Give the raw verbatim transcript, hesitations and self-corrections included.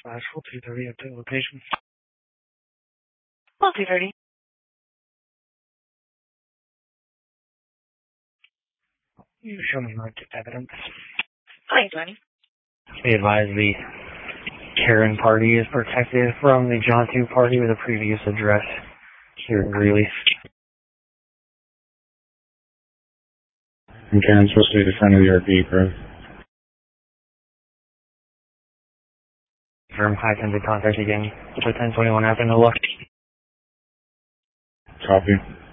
Nashville two thirty at the location. Well, two thirty. You show me my evidence. Thanks, Tony. Be advised the Karen party is protected from the John two party with a previous address here in Greeley. And Karen's supposed to be the front of the R P, correct? Firm high attempted contact again with ten twenty-one after no luck. Copy.